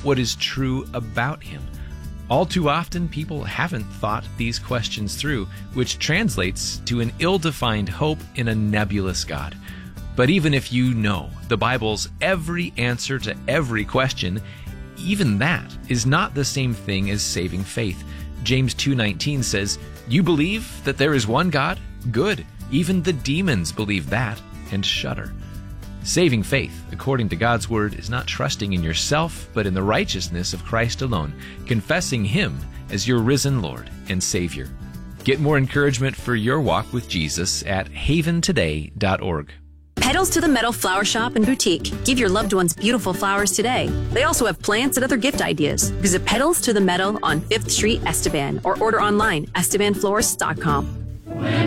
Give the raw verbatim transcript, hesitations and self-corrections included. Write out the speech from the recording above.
what is true about him. All too often, people haven't thought these questions through, which translates to an ill-defined hope in a nebulous God. But even if you know the Bible's every answer to every question, even that is not the same thing as saving faith. James two nineteen says, "You believe that there is one God? Good. Even the demons believe that and shudder." Saving faith, according to God's Word, is not trusting in yourself, but in the righteousness of Christ alone, confessing Him as your risen Lord and Savior. Get more encouragement for your walk with Jesus at haven today dot org. Petals to the Meadow Flower Shop and Boutique. Give your loved ones beautiful flowers today. They also have plants and other gift ideas. Visit Petals to the Meadow on fifth Street, Estevan, or order online, estevan florist dot com.